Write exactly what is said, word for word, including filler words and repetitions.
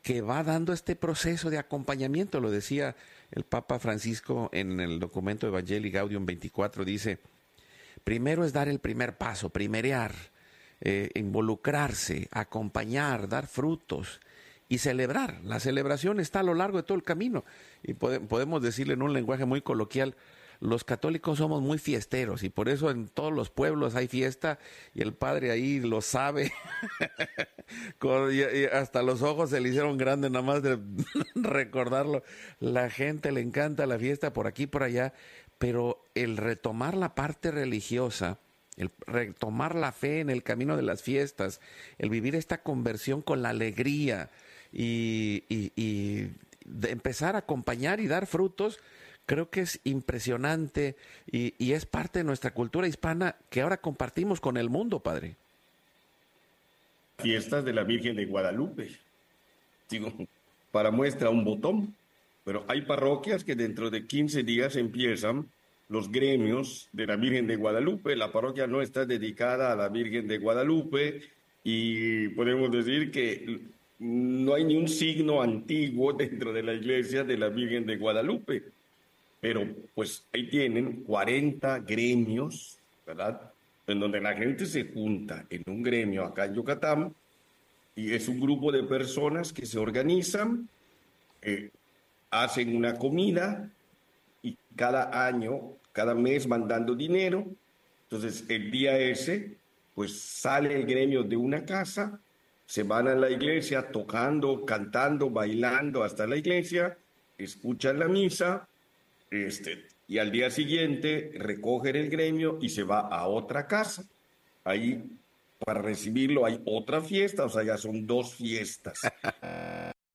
que va dando este proceso de acompañamiento. Lo decía el Papa Francisco en el documento Evangelii Gaudium veinticuatro, dice, primero es dar el primer paso, primerear, eh, involucrarse, acompañar, dar frutos y celebrar. La celebración está a lo largo de todo el camino. Y pode, podemos decirle en un lenguaje muy coloquial, los católicos somos muy fiesteros y por eso en todos los pueblos hay fiesta y el padre ahí lo sabe. Con, y, y hasta los ojos se le hicieron grandes nada más de recordarlo. La gente le encanta la fiesta por aquí por allá, pero el retomar la parte religiosa, el retomar la fe en el camino de las fiestas, el vivir esta conversión con la alegría y, y, y de empezar a acompañar y dar frutos, creo que es impresionante y, y es parte de nuestra cultura hispana que ahora compartimos con el mundo, padre. Fiestas de la Virgen de Guadalupe, digo, para muestra un botón, pero hay parroquias que dentro de quince días empiezan los gremios de la Virgen de Guadalupe. La parroquia no está dedicada a la Virgen de Guadalupe y podemos decir que no hay ni un signo antiguo dentro de la iglesia de la Virgen de Guadalupe. Pero pues ahí tienen cuarenta gremios, ¿verdad? En donde la gente se junta en un gremio acá en Yucatán y es un grupo de personas que se organizan, eh, hacen una comida y cada año, cada mes van dando dinero. Entonces el día ese, pues sale el gremio de una casa, se van a la iglesia tocando, cantando, bailando hasta la iglesia, escuchan la misa. Este, y al día siguiente recogen el gremio y se va a otra casa. Ahí, para recibirlo, hay otra fiesta, o sea, ya son dos fiestas.